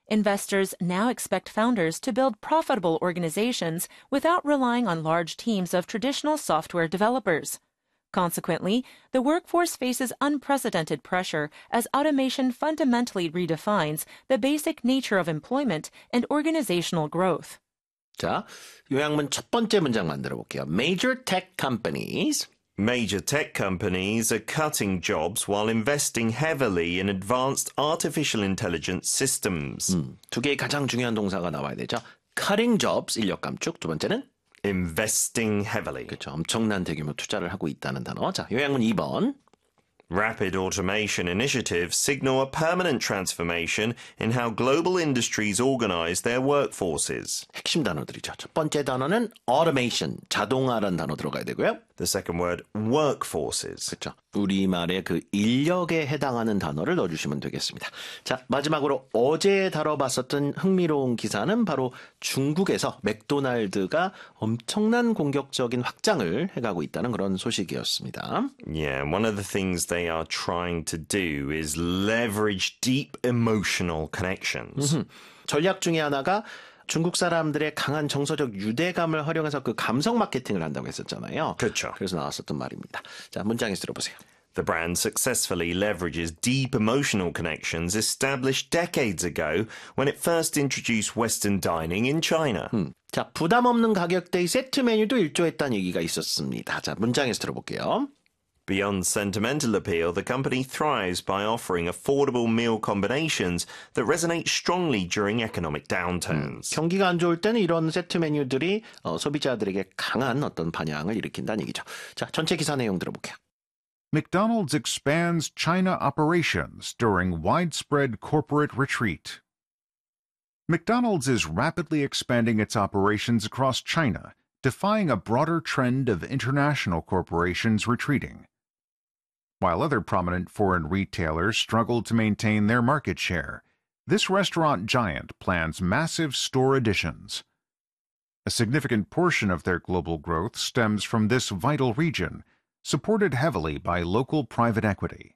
Investors now expect founders to build profitable organizations without relying on large teams of traditional software developers. Consequently, the workforce faces unprecedented pressure as automation fundamentally redefines the basic nature of employment and organizational growth. 자, 요약문 첫 번째 문장 만들어 볼게요. Major tech companies. Major tech companies are cutting jobs while investing heavily in advanced artificial intelligence systems. 두 개의 가장 중요한 동사가 나와야 되죠. Cutting jobs, 인력 감축. 두 번째는 Investing heavily. 그렇죠. 엄청난 대규모 투자를 하고 있다는 단어. 자, 요약문 2번. Rapid automation initiatives signal a permanent transformation in how global industries organize their workforces. 핵심 단어들이죠. 첫 번째 단어는 automation, 자동화라는 단어 들어가야 되고요. The second word, workforces. 그렇죠. 우리말의 그 인력에 해당하는 단어를 넣어주시면 되겠습니다. 자, 마지막으로 어제 다뤄봤었던 흥미로운 기사는 바로 중국에서 맥도날드가 엄청난 공격적인 확장을 해가고 있다는 그런 소식이었습니다. Yeah, one of the things they are trying to do is leverage deep emotional connections. 전략 중에 하나가 중국 사람들의 강한 정서적 유대감을 활용해서 그 감성 마케팅을 한다고 했었잖아요. 그렇죠. 그래서 나왔었던 말입니다. 자, 문장에서 들어보세요. The brand successfully leverages deep emotional connections established decades ago when it first introduced Western dining in China. 자, 부담 없는 가격대의 세트 메뉴도 일조했다는 얘기가 있었습니다. 자, 문장에서 들어볼게요. Beyond sentimental appeal, the company thrives by offering affordable meal combinations that resonate strongly during economic downturns. 경기가 안 좋을 때는 이런 세트 메뉴들이 소비자들에게 강한 어떤 반향을 일으킨다는 얘기죠. 자, 전체 기사 내용 들어볼게요. McDonald's expands China operations during widespread corporate retreat. McDonald's is rapidly expanding its operations across China, defying a broader trend of international corporations retreating. While other prominent foreign retailers struggle to maintain their market share, this restaurant giant plans massive store additions. A significant portion of their global growth stems from this vital region, supported heavily by local private equity.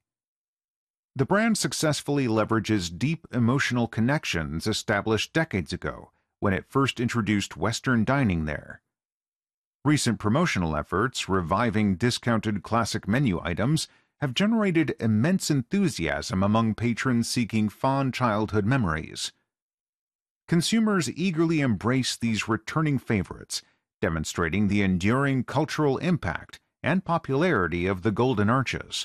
The brand successfully leverages deep emotional connections established decades ago when it first introduced Western dining there. Recent promotional efforts reviving discounted classic menu items have generated immense enthusiasm among patrons seeking fond childhood memories. Consumers eagerly embrace these returning favorites, demonstrating the enduring cultural impact and popularity of the Golden Arches.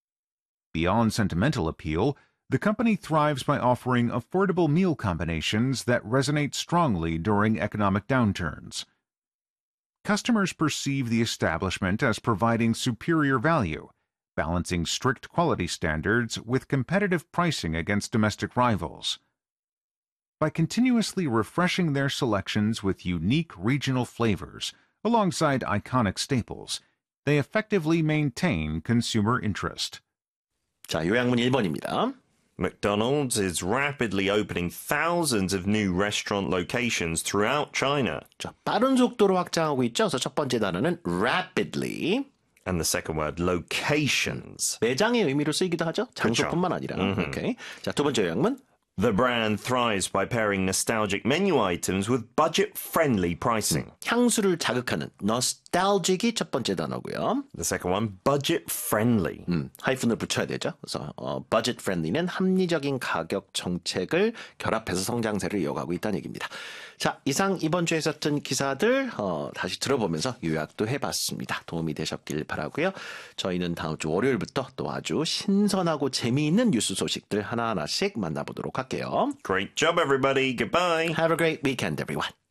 Beyond sentimental appeal, the company thrives by offering affordable meal combinations that resonate strongly during economic downturns. Customers perceive the establishment as providing superior value, balancing strict quality standards with competitive pricing against domestic rivals. By continuously refreshing their selections with unique regional flavors alongside iconic staples, they effectively maintain consumer interest. 자, 요약문 1번입니다. McDonald's is rapidly opening thousands of new restaurant locations throughout China. 자, 빠른 속도로 확장하고 있죠. 그래서 첫 번째 단어는 rapidly. And the second word, locations. 매장의 의미로 쓰이기도 하죠. 장소뿐만 아니라. 오케이. 자, 두 번째 요약문. The brand thrives by pairing nostalgic menu items with budget-friendly pricing. 향수를 자극하는 nostalgic이 첫 번째 단어고요. The second one, budget-friendly. 하이픈을 붙여야 되죠. 그래서 budget-friendly는 합리적인 가격 정책을 결합해서 성장세를 이어가고 있다는 얘기입니다. 자, 이상 이번 주에 있었던 기사들 다시 들어보면서 요약도 해봤습니다. 도움이 되셨길 바라고요. 저희는 다음 주 월요일부터 또 아주 신선하고 재미있는 뉴스 소식들 하나하나씩 만나보도록 할게요. Great job, everybody. Goodbye. Have a great weekend, everyone.